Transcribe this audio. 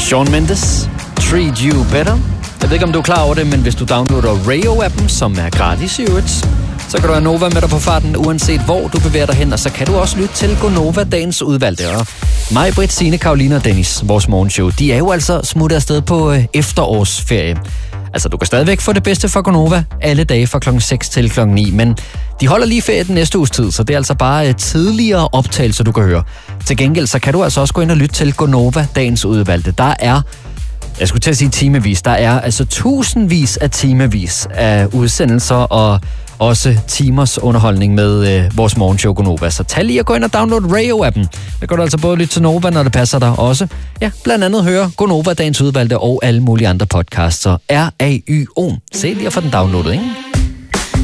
Shawn Mendes, Treat You Better. Jeg ved ikke, om du er klar over det, men hvis du downloader Rayo-appen, som er gratis i øvrigt, så kan du have Nova med dig på farten, uanset hvor du bevæger dig hen, og så kan du også lytte til Gonova, dagens udvalgte. Og mig, Britt, Signe, Karoline og Dennis, vores morgenshow, de er jo altså smuttet afsted på efterårsferie. Altså, du kan stadigvæk få det bedste fra Gonova alle dage fra klokken 6 til klokken 9, men de holder lige ferie den næste uges tid, så det er altså bare tidligere optagelser, du kan høre. Til gengæld, så kan du altså også gå ind og lytte til Gonova, dagens udvalgte. Der er, jeg skulle til at sige timevis, der er altså tusindvis af timevis af udsendelser og også timers underholdning med vores morgenshow Gonova. Så tag lige og gå ind og download Rayo-appen. Der kan du altså både lytte til Nova, når det passer dig også. Ja, blandt andet høre Gonova, dagens udvalgte og alle mulige andre podcasts. Så RAYO. Se lige at få den downloadet, ikke?